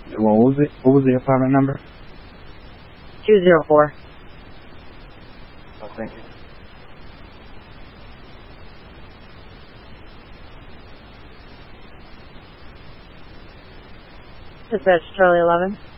What was it? What was the apartment number? 204. Oh, thank you. Dispatch Charlie 11.